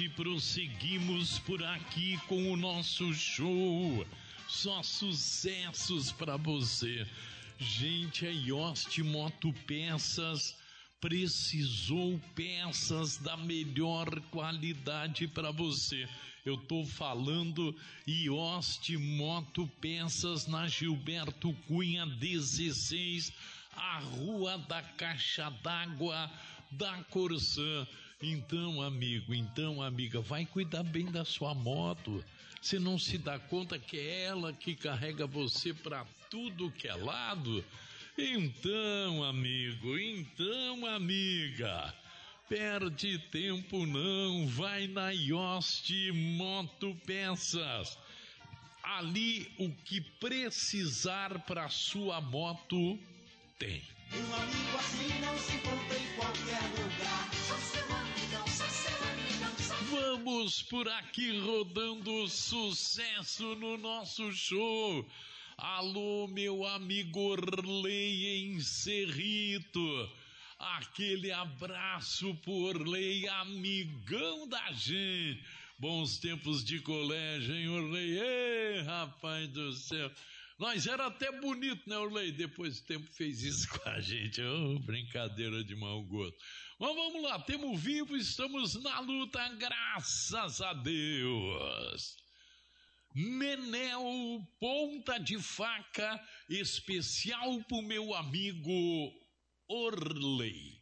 noite prosseguimos por aqui com o nosso show. Só sucessos para você. Gente, a Ioste Motopeças precisou peças da melhor qualidade para você. Eu tô falando Ioste Motopeças na Gilberto Cunha 16, a Rua da Caixa d'Água da Corsã. Então, amigo, então, amiga, vai cuidar bem da sua moto. Você não se dá conta que é ela que carrega você para tudo que é lado? Então, amigo, então, amiga, perde tempo não, vai na Ioste Motopeças. Ali o que precisar para sua moto tem. Um amigo assim não se encontra em qualquer lugar. Sou seu amigão, sou seu amigão, sou... Vamos por aqui rodando sucesso no nosso show. Alô, meu amigo Orley em Cerrito. Aquele abraço por Orley, amigão da gente. Bons tempos de colégio, hein, Orley? Ei, rapaz do céu. Nós era até bonito, né, Orley? Depois o tempo fez isso com a gente. Oh, brincadeira de mau gosto. Mas vamos lá, temos vivo, estamos na luta, graças a Deus. Menel, ponta de faca, especial pro meu amigo Orley.